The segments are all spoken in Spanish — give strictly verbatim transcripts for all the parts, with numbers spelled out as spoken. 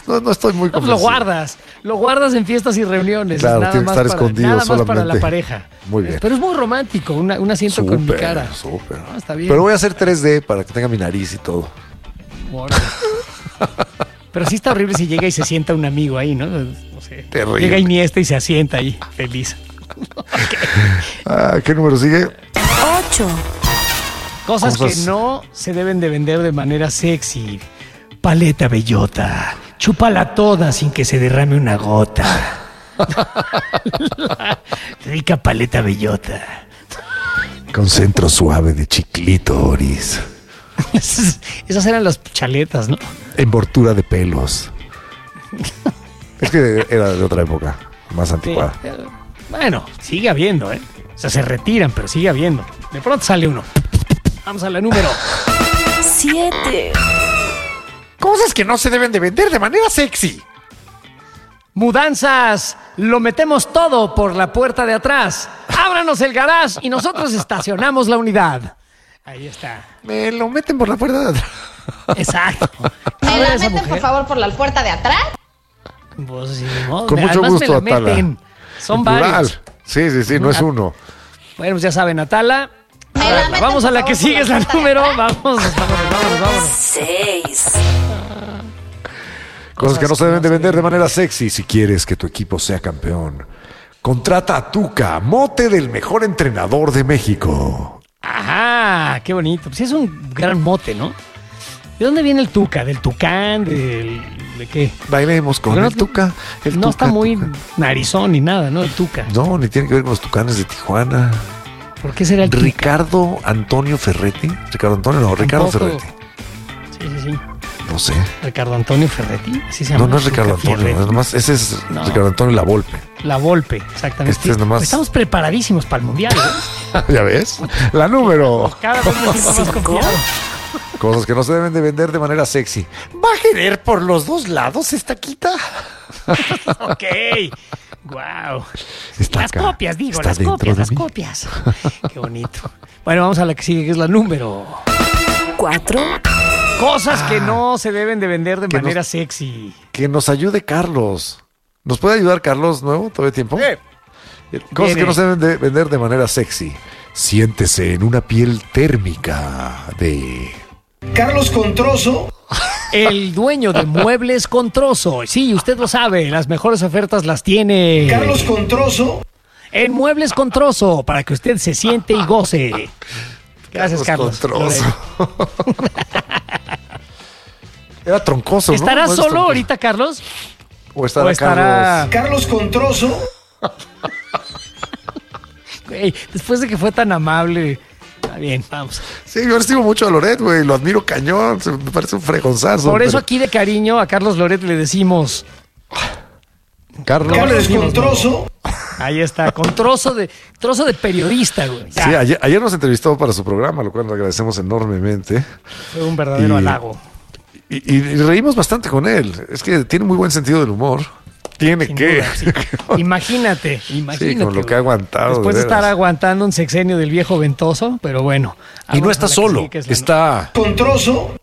No, no estoy muy No, pues convencido. lo guardas, lo guardas en fiestas y reuniones. Claro, nada tiene que más estar para, escondido nada más solamente. para la pareja. Muy bien. Pero es muy romántico, una, un asiento con mi cara. Súper. No, está bien. Pero voy a hacer tres D para que tenga mi nariz y todo. Órale. Pero sí está horrible si llega y se sienta un amigo ahí, ¿no? No sé. Terrible. Llega Iniesta y se asienta ahí, feliz. Ah, ¿qué número sigue? ocho. Cosas, Cosas- que no se deben de vender de manera sexy. Paleta bellota. Chúpala toda sin que se derrame una gota. Rica paleta bellota. Con centro suave de chiclitoris. Esas, esas eran las chaletas, ¿no? Envoltura de pelos. Es que era de otra época, más Sí. anticuada. Bueno, sigue habiendo, ¿eh? O sea, se retiran, pero sigue habiendo. De pronto sale uno. Vamos a la número. siete. Cosas que no se deben de vender de manera sexy. Mudanzas. Lo metemos todo por la puerta de atrás. Ábranos el garage y nosotros estacionamos la unidad. Ahí está. Me lo meten por la puerta de atrás. Exacto. ¿Me A ver, la esa meten, mujer. por favor, por la puerta de atrás? Pues sí, ni modo. Con mucho Además, gusto, me la Atala. meten. Son En plural. varios. Sí, sí, sí, no es uno. Bueno, pues ya saben, Atala. Me Ahora, la meten, vamos a por la favor, que por sigue, la es la puerta de número. atrás. Vamos, vámonos, vámonos, vámonos. seis. Cosas que no se deben de vender de manera sexy. Si quieres que tu equipo sea campeón, contrata a Tuca, mote del mejor entrenador de México. Ajá, qué bonito. Pues es un gran mote, ¿no? ¿De dónde viene el Tuca? ¿Del Tucán? ¿Del, ¿De qué? Bailemos con Porque el no- Tuca. El no Tuca, está muy Tuca. narizón ni nada, ¿no? El Tuca. No, ni tiene que ver con los Tucanes de Tijuana. ¿Por qué será el Tuca? Ricardo Antonio Ferretti. Ricardo Antonio, no, Ricardo Tampoco. Ferretti. Sí, sí, sí. No sé. Ricardo Antonio Ferretti. ¿Así se llama? No, no es Ricardo Tuca Antonio. Ferretti. Es nomás, ese es No. Ricardo Antonio La Volpe. La Volpe, exactamente. Este es nomás- Estamos preparadísimos para el Mundial, ¿eh? ¿Ya ves? La número. Cada vez me siento más confiado. Cosas que no se deben de vender de manera sexy. ¿Va a querer por los dos lados esta quita? Ok. Wow. Está Las acá. copias, digo, Está las dentro copias, de las mí. copias. Qué bonito. Bueno, vamos a la que sigue, que es la número. cuatro. Cosas que no se deben de vender de Que nos- manera sexy. Que nos ayude Carlos. ¿Nos puede ayudar Carlos nuevo? ¿Todavía tiempo? Eh, Cosas Viene. que no se deben de vender de manera sexy. Siéntese en una piel térmica de... Carlos Controso. El dueño de Muebles con Trozo. Sí, usted lo sabe, las mejores ofertas las tiene Carlos Controso. en Muebles con Trozo, para que usted se siente y goce. Gracias, Carlos. Con trozo. Era troncoso, ¿no? ¿Estará ¿No es solo troncoso? ahorita, Carlos? ¿O estará, ¿O estará- Carlos? Carlos Controso. Güey, después de que fue tan amable. Está bien, vamos. Sí, yo estimo mucho a Loret, güey. Lo admiro cañón. Se- Me parece un fregonzazo. Por eso pero- aquí de cariño a Carlos Loret le decimos. Carlos. ¿Cómo le Carlos decimos, Controso. Ahí está, con trozo de trozo de periodista, güey. Ya, Sí, ayer, ayer nos entrevistó para su programa, lo cual le agradecemos enormemente. fue un verdadero y- halago. Y, y- y reímos bastante con él. Es que tiene muy buen sentido del humor. Tiene Sin que. duda, sí. Imagínate, imagínate. Sí, con lo que güey. ha aguantado. Después de veras. estar aguantando un sexenio del viejo ventoso, pero bueno. Y no Vamos está a la que solo. sigue, que es la- Está. Controso.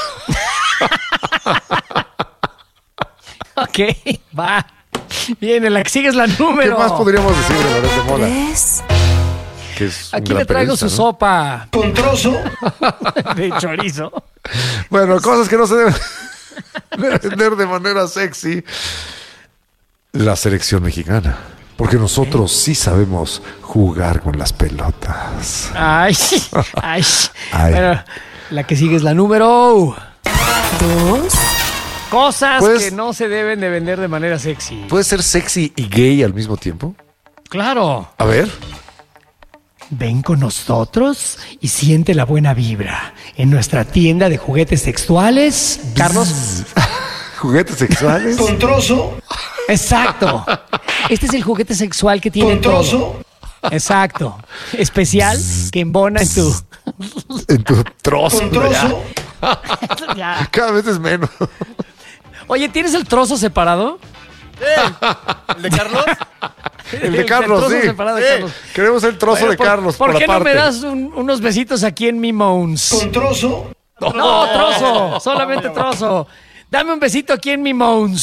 Ok, va. Bien, en la que sigue es la número. ¿Qué más podríamos decir de Loret de Mola? tres. Que es un Aquí gran le traigo periodista, su ¿no? sopa Controso. de chorizo. Bueno, cosas que no se deben de vender de manera sexy. La selección mexicana. Porque nosotros sí sabemos jugar con las pelotas. Ay, ay. Ay. Bueno, la que sigue es la número. Dos. Cosas Pues- que no se deben de vender de manera sexy. ¿Puede ser sexy y gay al mismo tiempo? Claro. A ver. Ven con nosotros y siente la buena vibra en nuestra tienda de juguetes sexuales. Carlos. Juguetes sexuales. Controso. Exacto. Este es el juguete sexual que tiene todo. Controso. Exacto. Especial que embona en tu. En tu trozo. Controso. ya. Ya. Cada vez es menos. Oye, ¿tienes el trozo separado? ¿El de Carlos? El de Carlos, trozo sí. separado de Eh, Carlos. Queremos el trozo Bueno, de ¿por- Carlos. ¿Por, por qué no aparte. me das un- unos besitos aquí en mi Mons? Controso. No, trozo. Solamente trozo. Dame un besito aquí en mi Mons.